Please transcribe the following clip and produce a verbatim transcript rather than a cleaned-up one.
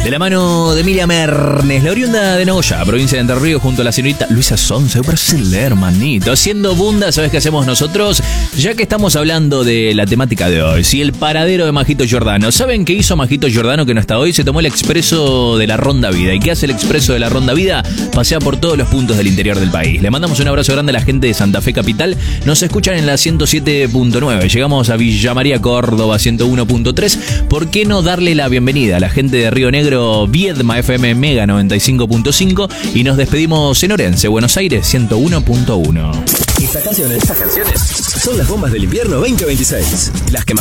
De la mano de Emilia Mernes, la oriunda de Nogoyá, provincia de Entre Ríos, junto a la señorita Luisa Sonce. Brasil, hermanito. Haciendo bunda, ¿sabes qué hacemos nosotros? Ya que estamos hablando de la temática de hoy, ¿sí? El paradero de Majito Giordano. ¿Saben qué hizo Majito Giordano que no está hoy? Se tomó el expreso de la Ronda Vida. ¿Y qué hace el expreso de la Ronda Vida? Pasea por todos los puntos del interior del país. Le mandamos un abrazo grande a la gente de Santa Fe Capital. Nos escuchan en la ciento siete punto nueve. Llegamos a Villa María, Córdoba, ciento uno punto tres. ¿Por qué no darle la bienvenida a la gente de Río Negro, Viedma F M Mega noventa y cinco punto cinco? Y nos despedimos en Orense, Buenos Aires, ciento uno punto uno. Estas canciones, estas canciones son las bombas del invierno veinte veintiséis. Las que más